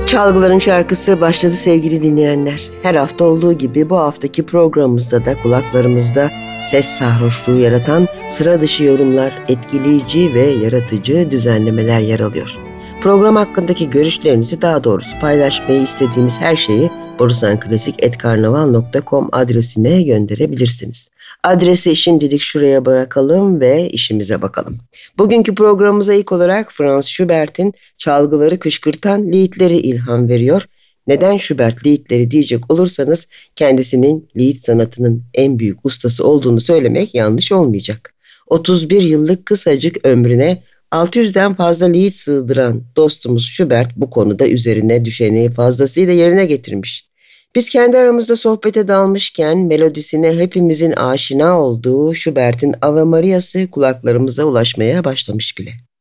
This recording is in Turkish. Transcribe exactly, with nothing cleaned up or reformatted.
Çalgıların şarkısı başladı sevgili dinleyenler. Her hafta olduğu gibi bu haftaki programımızda da kulaklarımızda ses sarhoşluğu yaratan sıra dışı yorumlar, etkileyici ve yaratıcı düzenlemeler yer alıyor. Program hakkındaki görüşlerinizi, daha doğrusu paylaşmayı istediğiniz her şeyi borusanklasik at karnaval nokta com adresine gönderebilirsiniz. Adresi şimdilik şuraya bırakalım ve işimize bakalım. Bugünkü programımıza ilk olarak Franz Schubert'in çalgıları kışkırtan liedleri ilham veriyor. Neden Schubert liedleri diyecek olursanız, kendisinin lied sanatının en büyük ustası olduğunu söylemek yanlış olmayacak. otuz bir yıllık kısacık ömrüne altı yüzden fazla lied sığdıran dostumuz Schubert bu konuda üzerine düşeni fazlasıyla yerine getirmiş. Biz kendi aramızda sohbete dalmışken melodisine hepimizin aşina olduğu Schubert'in Ave Maria'sı kulaklarımıza ulaşmaya başlamış bile.